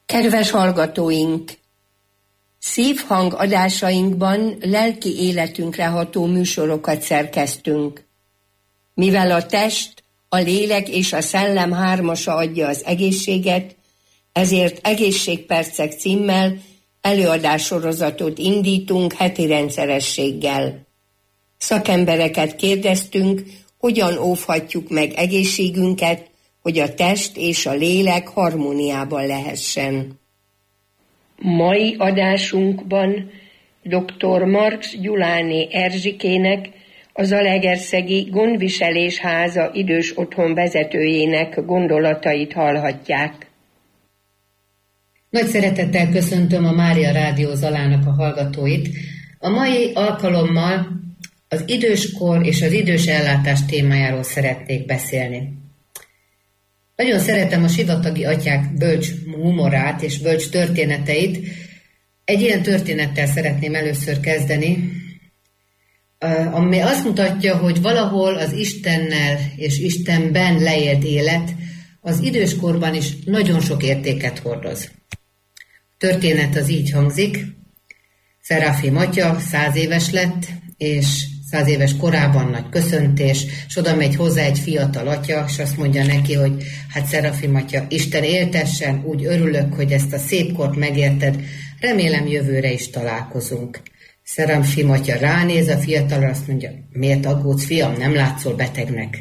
Kedves hallgatóink! Szívhang adásainkban lelki életünkre ható műsorokat szerkeztünk. Mivel a test, a lélek és a szellem hármasa adja az egészséget, ezért Egészségpercek címmel előadássorozatot indítunk heti rendszerességgel. Szakembereket kérdeztünk, hogyan óvhatjuk meg egészségünket, hogy a test és a lélek harmóniában lehessen. Mai adásunkban dr. Marx Gyuláné Erzsikének, a Zalaegerszegi Gondviselés Háza idős otthon vezetőjének gondolatait hallhatják. Nagy szeretettel köszöntöm a Mária Rádió Zalának a hallgatóit. A mai alkalommal az időskor és az idős ellátás témájáról szeretnék beszélni. Nagyon szeretem a sivatagi atyák bölcs humorát és bölcs történeteit. Egy ilyen történettel szeretném először kezdeni, ami azt mutatja, hogy valahol az Istennel és Istenben leélt élet az időskorban is nagyon sok értéket hordoz. A történet az így hangzik: Szerafim atya 100 éves lett, és 100 éves korában nagy köszöntés, és oda megy hozzá egy fiatal atya, és azt mondja neki, hogy hát Szerafim atya, Isten éltessen, úgy örülök, hogy ezt a szép kort megérted, remélem jövőre is találkozunk. Szerafim atya ránéz a fiatalra, azt mondja, miért aggódsz, fiam, nem látszol betegnek.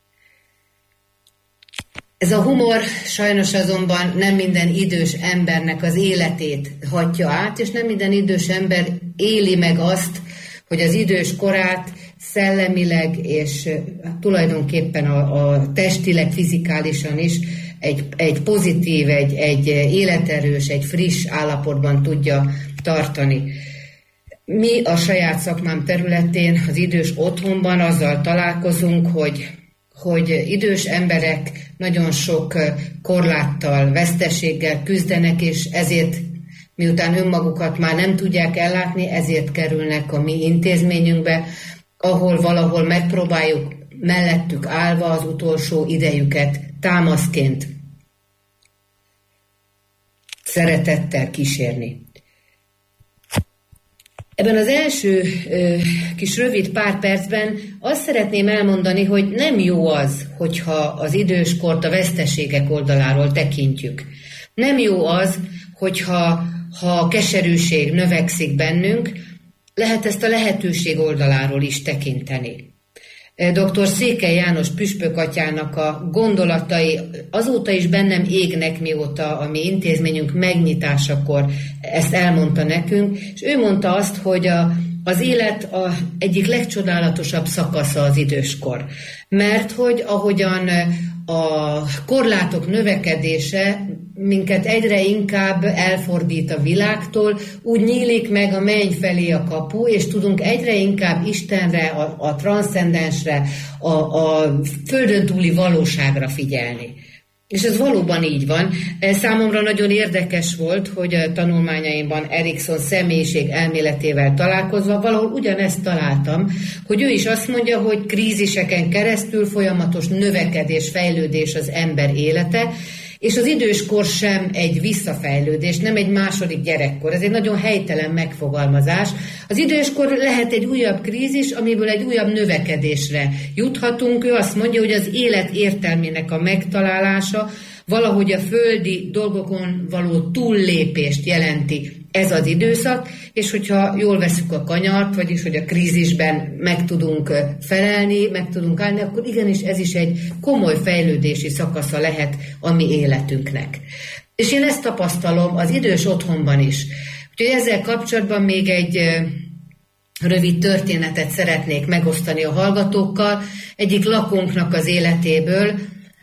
Ez a humor sajnos azonban nem minden idős embernek az életét hatja át, és nem minden idős ember éli meg azt, hogy az idős korát szellemileg és tulajdonképpen a testileg, fizikálisan is egy pozitív, egy életerős, egy friss állapotban tudja tartani. Mi a saját szakmám területén, az idős otthonban azzal találkozunk, hogy idős emberek nagyon sok korláttal, veszteséggel küzdenek, és ezért miután önmagukat már nem tudják ellátni, ezért kerülnek a mi intézményünkbe, ahol valahol megpróbáljuk mellettük állva az utolsó idejüket támaszként szeretettel kísérni. Ebben az első kis rövid pár percben azt szeretném elmondani, hogy nem jó az, hogyha az időskort a veszteségek oldaláról tekintjük. Nem jó az, hogyha a keserűség növekszik bennünk, lehet ezt a lehetőség oldaláról is tekinteni. Dr. Székely János püspök atyának a gondolatai azóta is bennem égnek, mióta a mi intézményünk megnyitásakor ezt elmondta nekünk, és ő mondta azt, hogy az élet egyik legcsodálatosabb szakasza az időskor. Mert hogy ahogyan a korlátok növekedése minket egyre inkább elfordít a világtól, úgy nyílik meg a menny felé a kapu, és tudunk egyre inkább Istenre, a transzcendensre, a földön túli valóságra figyelni. És ez valóban így van. Számomra nagyon érdekes volt, hogy a tanulmányaimban Erikson személyiség elméletével találkozva valahol ugyanezt találtam, hogy ő is azt mondja, hogy kríziseken keresztül folyamatos növekedés, fejlődés az ember élete, és az időskor sem egy visszafejlődés, nem egy második gyerekkor. Ez egy nagyon helytelen megfogalmazás. Az időskor lehet egy újabb krízis, amiből egy újabb növekedésre juthatunk. Ő azt mondja, hogy az élet értelmének a megtalálása valahogy a földi dolgokon való túllépést jelenti ez az időszak, és hogyha jól veszük a kanyart, vagyis hogy a krízisben meg tudunk felelni, meg tudunk állni, akkor igenis ez is egy komoly fejlődési szakasza lehet a mi életünknek. És én ezt tapasztalom az idős otthonban is. Úgyhogy ezzel kapcsolatban még egy rövid történetet szeretnék megosztani a hallgatókkal. Egyik lakónknak az életéből,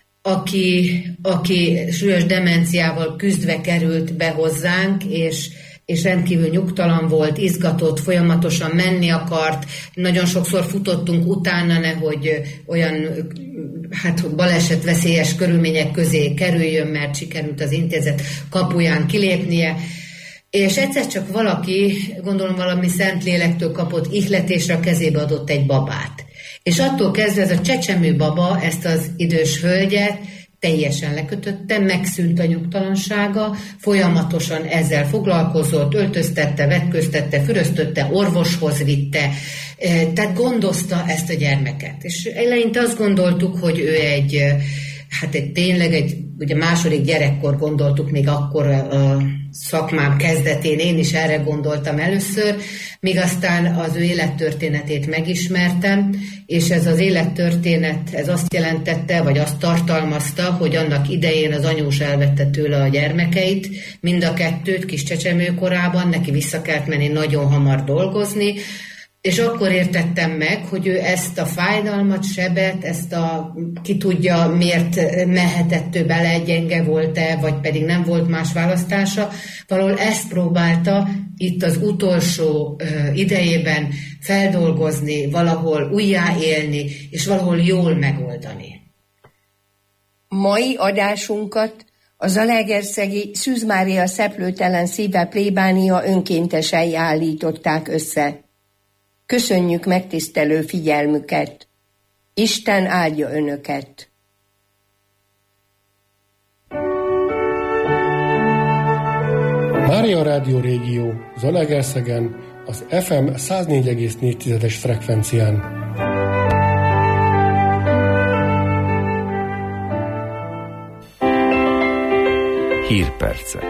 aki súlyos demenciával küzdve került be hozzánk, és rendkívül nyugtalan volt, izgatott, folyamatosan menni akart, nagyon sokszor futottunk utána, nehogy olyan balesetveszélyes körülmények közé kerüljön, mert sikerült az intézet kapuján kilépnie. És egyszer csak valaki, gondolom valami Szentlélektől kapott ihletésre, a kezébe adott egy babát. És attól kezdve ez a csecsemő baba ezt az idős hölgyet teljesen lekötötte, megszűnt a nyugtalansága, folyamatosan ezzel foglalkozott, öltöztette, vetköztette, füröztötte, orvoshoz vitte, tehát gondozta ezt a gyermeket. És eleinte azt gondoltuk, hogy ő tényleg egy ugye második gyerekkor gondoltuk, még akkor a szakmám kezdetén én is erre gondoltam először, míg aztán az ő élettörténetét megismertem, és ez az élettörténet, ez azt jelentette, vagy azt tartalmazta, hogy annak idején az anyós elvette tőle a gyermekeit, mind a kettőt kis csecsemőkorában, neki vissza kellett menni nagyon hamar dolgozni, és akkor értettem meg, hogy ő ezt a fájdalmat, sebet, ki tudja, miért mehetett ő bele, gyenge volt-e, vagy pedig nem volt más választása, valahol ezt próbálta itt az utolsó idejében feldolgozni, valahol újjáélni, és valahol jól megoldani. Mai adásunkat a zalaegerszegi Szűz Mária Szeplőtelen Szíve plébánia önkéntesei állították össze. Köszönjük megtisztelő figyelmüket. Isten áldja önöket! Mária Rádió Régió Zalaegerszegen az FM 104,4-es frekvencián. Hírpercek.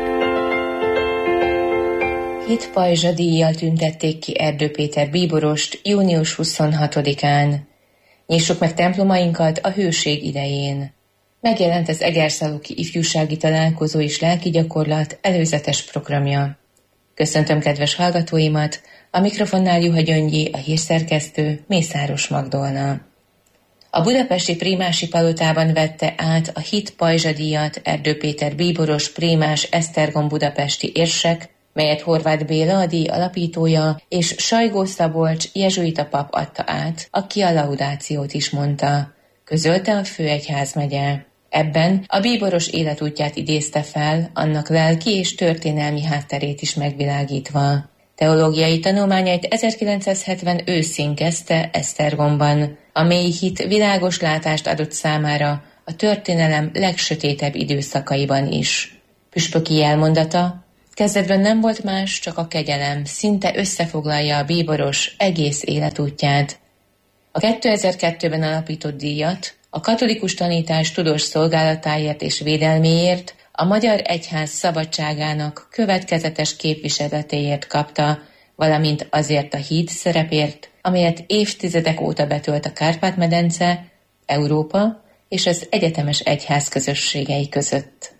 Hit Pajzsa díjjal tüntették ki Erdő Péter bíborost június 26-án. Nyissuk meg templomainkat a hőség idején. Megjelent az Egerszalóki Ifjúsági Találkozó és Lelki Gyakorlat előzetes programja. Köszöntöm kedves hallgatóimat, a mikrofonnál Juha Gyöngyi, a hírszerkesztő Mészáros Magdolna. A budapesti Prímási Palotában vette át a Hit Pajzsa díjat Erdő Péter bíboros Prímás Esztergom budapesti érsek, melyet Horváth Béla, a díj alapítója, és Sajgó Szabolcs jezsuita pap adta át, aki a laudációt is mondta, közölte a főegyházmegye. Ebben a bíboros életútját idézte fel, annak lelki és történelmi hátterét is megvilágítva. Teológiai tanulmányait 1970 őszén kezdte Esztergomban. A mély hit világos látást adott számára a történelem legsötétebb időszakaiban is. Püspöki jelmondata: kezdetben nem volt más, csak a kegyelem, szinte összefoglalja a bíboros egész életútját. A 2002-ben alapított díjat a katolikus tanítás tudós szolgálatáért és védelméért, a Magyar Egyház szabadságának következetes képviseletéért kapta, valamint azért a híd szerepért, amelyet évtizedek óta betölt a Kárpát-medence, Európa és az egyetemes egyház közösségei között.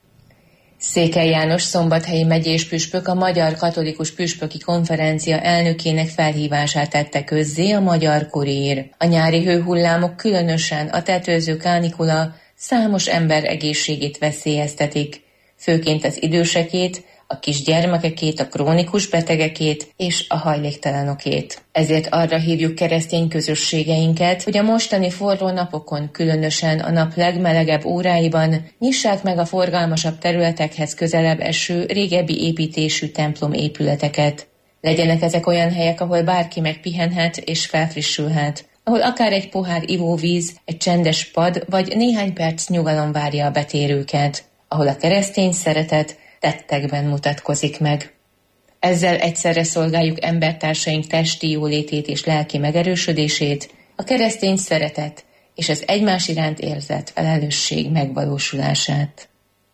Székely János szombathelyi megyés püspök a Magyar Katolikus Püspöki Konferencia elnökének felhívását tette közzé a Magyar Kurír. A nyári hőhullámok, különösen a tetőző kánikula számos ember egészségét veszélyeztetik, főként az idősekét, a kisgyermekekét, a krónikus betegekét és a hajléktalanokét. Ezért arra hívjuk keresztény közösségeinket, hogy a mostani forró napokon, különösen a nap legmelegebb óráiban nyissák meg a forgalmasabb területekhez közelebb eső, régebbi építésű templomépületeket. Legyenek ezek olyan helyek, ahol bárki megpihenhet és felfrissülhet, ahol akár egy pohár ivóvíz, egy csendes pad vagy néhány perc nyugalom várja a betérőket, ahol a keresztény szeretet tettekben mutatkozik meg. Ezzel egyszerre szolgáljuk embertársaink testi jólétét és lelki megerősödését, a keresztény szeretet és az egymás iránt érzett felelősség megvalósulását.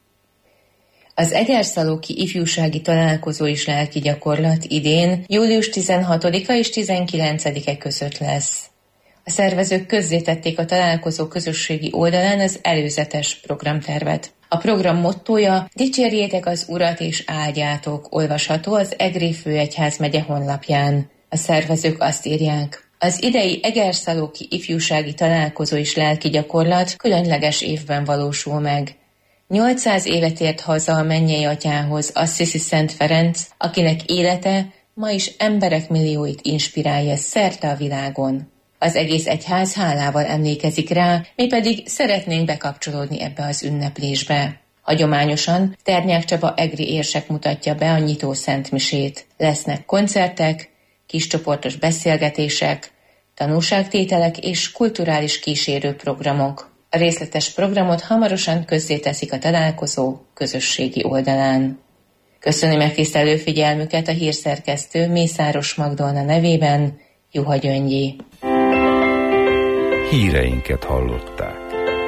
Az Egerszalóki Ifjúsági Találkozó és Lelki Gyakorlat idén július 16-a és 19-e között lesz. A szervezők közzétették a találkozó közösségi oldalán az előzetes programtervet. A program mottója: dicsérjétek az Urat és áldjátok, olvasható az Egri Főegyházmegye honlapján. A szervezők azt írják: az idei Egerszalóki Ifjúsági Találkozó és Lelki Gyakorlat különleges évben valósul meg. 800 éve tért haza a mennyei atyához Assisi Szent Ferenc, akinek élete ma is emberek millióit inspirálja szerte a világon. Az egész egyház hálával emlékezik rá, mi pedig szeretnénk bekapcsolódni ebbe az ünneplésbe. Hagyományosan Ternyák Csaba egri érsek mutatja be a nyitó szentmisét. Lesznek koncertek, kiscsoportos beszélgetések, tanúságtételek és kulturális kísérőprogramok. A részletes programot hamarosan közzéteszik a találkozó közösségi oldalán. Köszönöm megtisztelő figyelmüket a hírszerkesztő Mészáros Magdolna nevében, Juha Gyöngyi. Híreinket hallották.